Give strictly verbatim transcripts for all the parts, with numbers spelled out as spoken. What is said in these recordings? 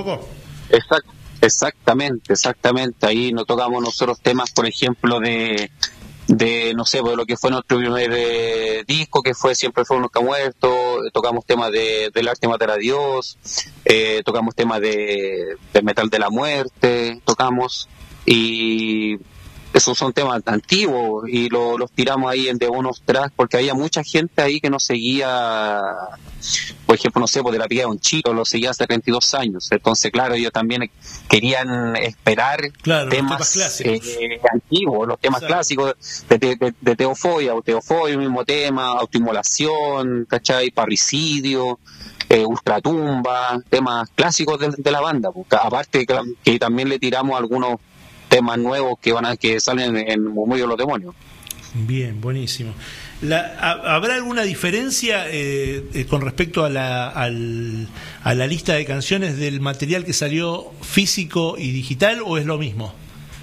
Exact, exactamente, exactamente. Ahí nos tocamos nosotros temas, por ejemplo, de, de no sé, de lo que fue nuestro primer eh, disco, que fue Siempre Fue Nunca Muerto. Tocamos temas de, del arte matar a Dios, eh, tocamos temas de, del metal de la muerte, tocamos, y esos son temas antiguos y lo, los tiramos ahí en de unos tracks porque había mucha gente ahí que nos seguía, por ejemplo, no sé, pues de la Piedra de un Chico, lo seguía hace treinta y dos años. Entonces, claro, ellos también querían esperar claro, temas, temas clásicos. Eh, antiguos, los temas Exacto. clásicos de, de, de, de Teofobia, o Teofobia, el mismo tema, autoinmolación, ¿cachai? Parricidio, eh, ultratumba, temas clásicos de, de la banda. Porque, aparte que, que también le tiramos algunos temas nuevos que van a que salen en Murmullo de los Demonios. Bien, buenísimo. La, ¿Habrá alguna diferencia eh, eh, con respecto a la, al, a la lista de canciones del material que salió físico y digital, o es lo mismo?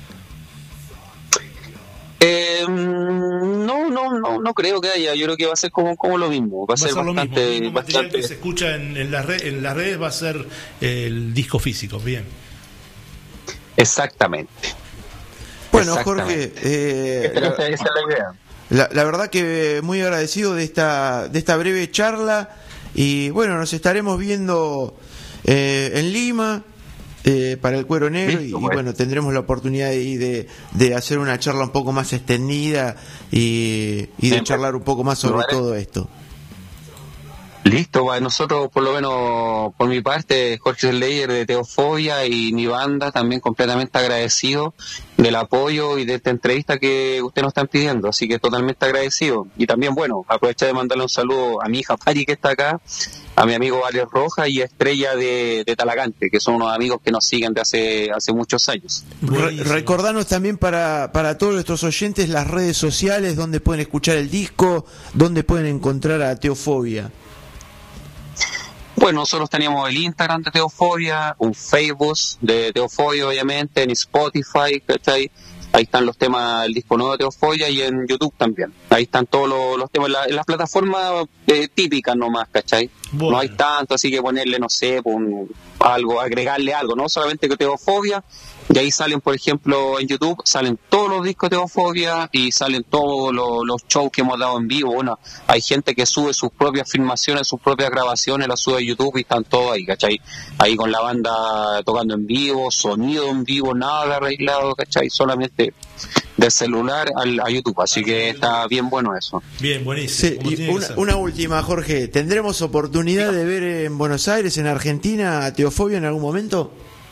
Eh, no, no, no, no creo que haya. Yo creo que va a ser como, como lo mismo. Va a, va ser, ser bastante, lo mismo. El mismo material bastante... que se escucha en, en, las redes, en las redes va a ser el disco físico. Bien. Exactamente. Bueno, Exactamente. Jorge, eh, esa, esa es la idea. La, la verdad que muy agradecido de esta de esta breve charla, y bueno, nos estaremos viendo eh, en Lima eh, para el Cuero Negro. Listo, y, pues. y bueno, tendremos la oportunidad de, de, de hacer una charla un poco más extendida y, y de sí, charlar un poco más sobre vale. todo esto. Listo, bueno, nosotros por lo menos por mi parte, Jorge Slayer de Teofobia y mi banda también completamente agradecido del apoyo y de esta entrevista que ustedes nos están pidiendo, así que totalmente agradecido. Y también, bueno, aprovechar de mandarle un saludo a mi hija Fari, que está acá, a mi amigo Vale Roja y a Estrella de, de Talagante, que son unos amigos que nos siguen de hace hace muchos años. Re recordanos también para, para todos nuestros oyentes las redes sociales, donde pueden escuchar el disco, donde pueden encontrar a Teofobia. Bueno, nosotros teníamos el Instagram de Teofobia, un Facebook de Teofobia, obviamente, en Spotify, ¿cachai? Ahí están los temas del disco nuevo de Teofobia, y en YouTube también. Ahí están todos los, los temas, en, la, en las plataformas eh, típicas nomás, ¿cachai? Bueno. No hay tanto, así que ponerle, no sé, un, algo, agregarle algo, no solamente que Teofobia. Y ahí salen, por ejemplo, en YouTube, salen todos los discos de Teofobia y salen todos los, los shows que hemos dado en vivo. Bueno, hay gente que sube sus propias filmaciones, sus propias grabaciones, las sube a YouTube y están todos ahí, ¿cachai? Ahí con la banda tocando en vivo, sonido en vivo, nada de arreglado, ¿cachai? Solamente del celular al, a YouTube, así que está bien bueno eso. Bien, buenísimo. Sí, y una, una última, Jorge, ¿tendremos oportunidad de ver en Buenos Aires, en Argentina, a Teofobia en algún momento?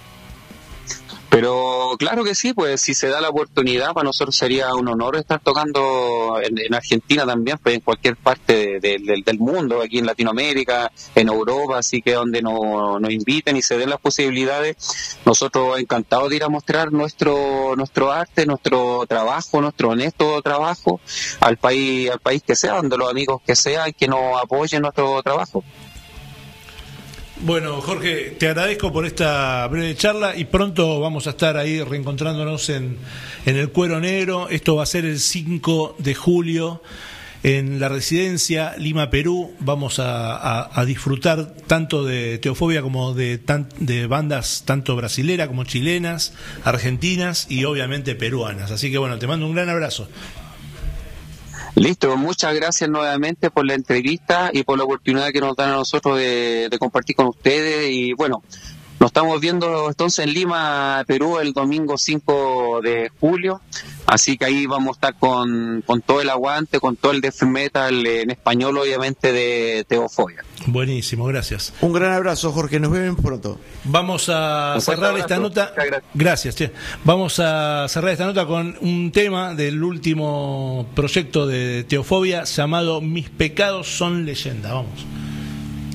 Pero claro que sí, pues si se da la oportunidad, para nosotros sería un honor estar tocando en, en Argentina también, pues en cualquier parte de, de, de, del mundo, aquí en Latinoamérica, en Europa, así que donde nos, nos inviten y se den las posibilidades, nosotros encantados de ir a mostrar nuestro nuestro arte, nuestro trabajo, nuestro honesto trabajo al país, al país que sea, donde los amigos que sean, que nos apoyen nuestro trabajo. Bueno, Jorge, te agradezco por esta breve charla y pronto vamos a estar ahí reencontrándonos en, en el Cuero Negro. Esto va a ser el cinco de julio en la residencia Lima, Perú. Vamos a, a, a disfrutar tanto de Teofobia como de, tan, de bandas tanto brasileras como chilenas, argentinas y obviamente peruanas. Así que bueno, te mando un gran abrazo. Listo, muchas gracias nuevamente por la entrevista y por la oportunidad que nos dan a nosotros de, de compartir con ustedes. Y bueno, nos estamos viendo entonces en Lima, Perú, el domingo cinco de julio. Así que ahí vamos a estar con, con todo el aguante, con todo el death metal en español, obviamente, de Teofobia. Buenísimo, gracias. Un gran abrazo, Jorge, nos vemos pronto. Vamos a un cerrar abrazo. esta nota. Gracias, gracias che. Vamos a cerrar esta nota con un tema del último proyecto de Teofobia llamado Mis pecados son leyenda. Vamos.